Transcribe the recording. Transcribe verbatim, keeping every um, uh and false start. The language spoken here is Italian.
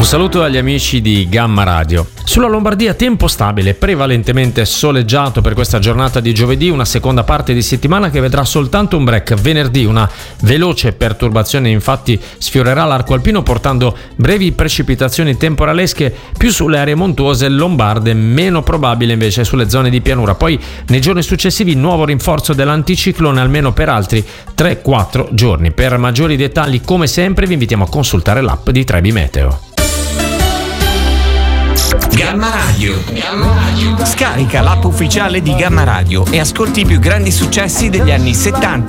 saluto agli amici di Gamma Radio. Sulla Lombardia tempo stabile, prevalentemente soleggiato per questa giornata di giovedì, una seconda parte di settimana che vedrà soltanto un break venerdì, una veloce perturbazione infatti sfiorerà l'arco alpino portando brevi precipitazioni temporalesche più sulle aree montuose lombarde, meno probabile invece sulle zone di pianura. Poi nei giorni successivi nuovo rinforzo dell'anticiclone almeno per altri tre quattro giorni. Per maggiori dettagli come sempre vi invitiamo a consultare l'app di Trebi Meteo. Gamma Radio. Gamma Radio. Scarica l'app ufficiale di Gamma Radio e ascolti i più grandi successi degli anni settanta.